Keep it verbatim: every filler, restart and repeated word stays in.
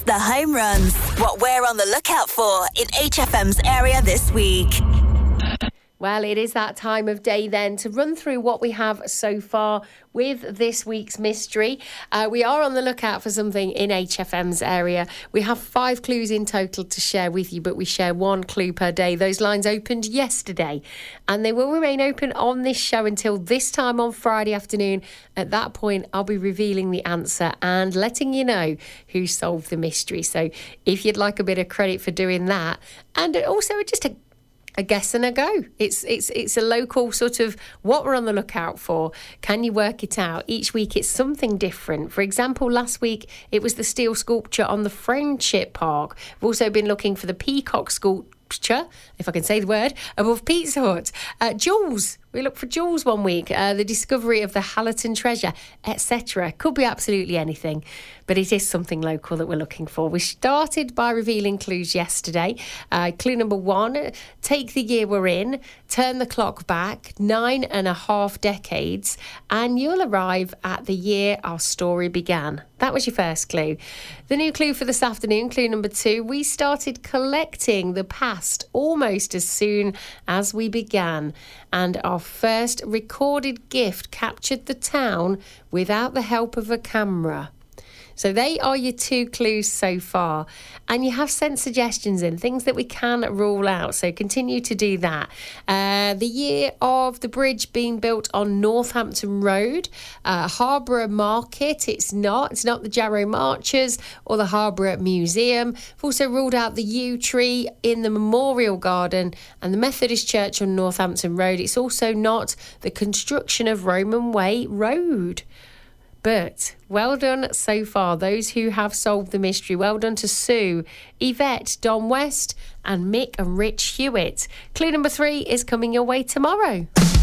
The home runs. What we're on the lookout for in H F M's area this week. Well, it is that time of day then to run through what we have so far with this week's mystery. Uh, we are on the lookout for something in H F M's area. We have five clues in total to share with you, but we share one clue per day. Those lines opened yesterday and they will remain open on this show until this time on Friday afternoon. At that point, I'll be revealing the answer and letting you know who solved the mystery. So if you'd like a bit of credit for doing that, and also just a A guess and a go. It's it's it's a local sort of what we're on the lookout for. Can you work it out? Each week it's something different. For example, last week it was the steel sculpture on the Friendship Park. We've also been looking for the peacock sculpture, if I can say the word, above Pizza Hut. Uh, Jules. We looked for Jules one week, uh, the discovery of the Hallerton treasure, et cetera. Could be absolutely anything, but it is something local that we're looking for. We started by revealing clues yesterday. Uh, clue number one, take the year we're in, turn the clock back nine and a half decades, and you'll arrive at the year our story began. That was your first clue. The new clue for this afternoon, clue number two, we started collecting the past almost as soon as we began, and our first recorded gift captured the town without the help of a camera. So they are your two clues so far. And you have sent suggestions in, things that we can rule out. So continue to do that. Uh, the year of the bridge being built on Northampton Road. Uh, Harborough Market, it's not. It's not the Jarrow Marchers or the Harborough Museum. We've also ruled out the yew tree in the Memorial Garden and the Methodist Church on Northampton Road. It's also not the construction of Roman Way Road. But well done so far, those who have solved the mystery. Well done to Sue, Yvette, Don West and Mick and Rich Hewitt. Clue number three is coming your way tomorrow.